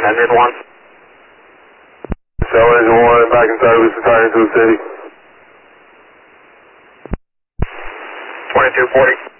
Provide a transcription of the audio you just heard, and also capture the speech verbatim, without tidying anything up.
engine one. Shell engine one, back in service, returning to the city. twenty-two forty.